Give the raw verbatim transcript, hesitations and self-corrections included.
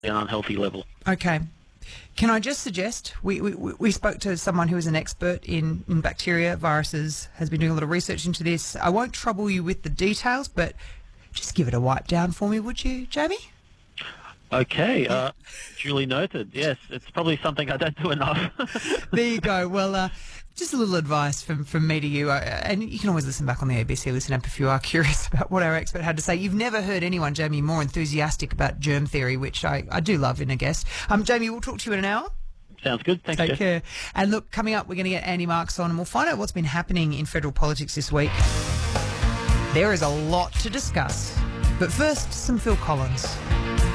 an unhealthy level. Okay. Can I just suggest, we, we, we spoke to someone who is an expert in, in bacteria, viruses, has been doing a lot of research into this. I won't trouble you with the details, but just give it a wipe down for me, would you, Jamie? Okay, uh, duly noted. Yes, it's probably something I don't do enough. There you go. Well, uh, just a little advice from, from me to you, uh, and you can always listen back on the A B C Listen app if you are curious about what our expert had to say. You've never heard anyone, Jamie, more enthusiastic about germ theory, which I, I do love in a guest. Um, Jamie, we'll talk to you in an hour. Sounds good. Thanks, Take Jeff. care. And look, coming up, we're going to get Andy Marks on, and we'll find out what's been happening in federal politics this week. There is a lot to discuss. But first, some Phil Collins.